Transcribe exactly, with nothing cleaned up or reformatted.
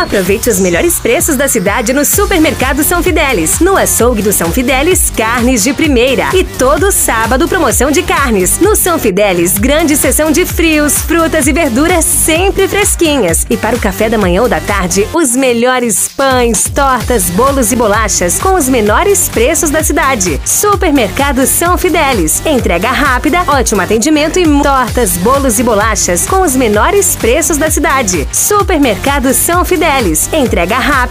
Aproveite os melhores preços da cidade no Supermercado São Fidélis. No açougue do São Fidélis, carnes de primeira. E todo sábado, promoção de carnes. No São Fidélis, grande seção de frios, frutas e verduras sempre fresquinhas. E para o café da manhã ou da tarde, os melhores pães, tortas, bolos e bolachas com os menores preços da cidade. Supermercado São Fidélis. Entrega rápida, ótimo atendimento e tortas, bolos e bolachas com os menores preços da cidade. Supermercado São Fidélis. Entrega rápida.